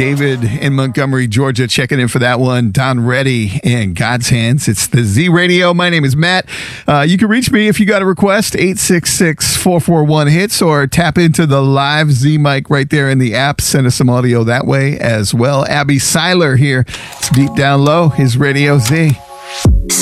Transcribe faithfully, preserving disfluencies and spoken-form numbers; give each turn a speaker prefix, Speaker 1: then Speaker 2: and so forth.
Speaker 1: David in Montgomery, Georgia, checking in for that one. Don Reddy in God's Hands. It's the Z Radio. My name is Matt. Uh, you can reach me if you got a request, eight six six, four four one, hits, or tap into the live Z mic right there in the app. Send us some audio that way as well. Abby Seiler here. It's Deep Down Low, his Radio Z.